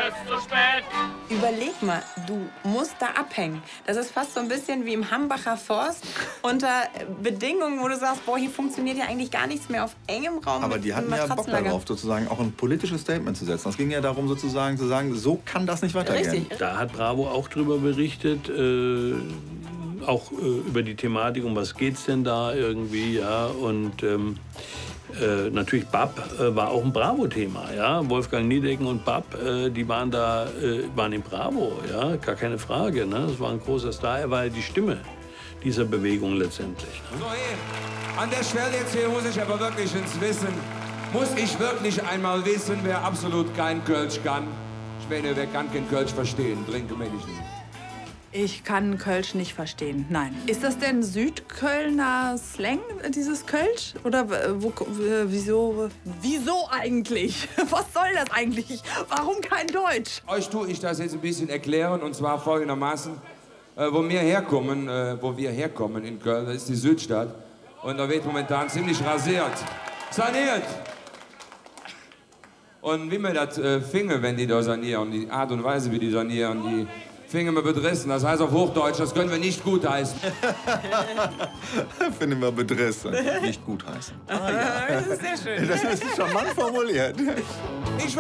ist zu spät. Überleg mal, du musst da abhängen. Das ist fast so ein bisschen wie im Hambacher Forst unter Bedingungen, wo du sagst, boah, hier funktioniert ja eigentlich gar nichts mehr auf engem Raum. Aber die hatten ja Bock darauf, sozusagen auch ein politisches Statement zu setzen. Es ging ja darum, sozusagen zu sagen, so kann das nicht weitergehen. Richtig. Da hat Bravo auch drüber berichtet, auch über die Thematik, um was geht's denn da irgendwie, ja, und natürlich Bab war auch ein Bravo-Thema, ja, Wolfgang Niedecken und Bab, die waren in Bravo, ja, gar keine Frage, ne, das war ein großer Star, er war die Stimme dieser Bewegung letztendlich. Ne? So, hey, an der Stelle jetzt hier muss ich aber wirklich ins Wissen, muss ich wirklich einmal wissen, wer absolut kein Kölsch kann. Ich meine, wer kann kein Kölsch verstehen, trinke mir nicht. Ich kann Kölsch nicht verstehen, nein. Ist das denn Südkölner Slang, dieses Kölsch? Oder wieso eigentlich? Was soll das eigentlich? Warum kein Deutsch? Euch tue ich das jetzt ein bisschen erklären, und zwar folgendermaßen. Wo wir herkommen in Köln, das ist die Südstadt. Und da wird momentan ziemlich rasiert. Saniert! Und wie wir das fingen, wenn die da sanieren, die Art und Weise, wie die sanieren, die fingen wir bedrissen. Das heißt auf Hochdeutsch, das können wir nicht gutheißen. Finden wir bedrissen, nicht gutheißen. Das ist sehr schön. Das ist charmant formuliert.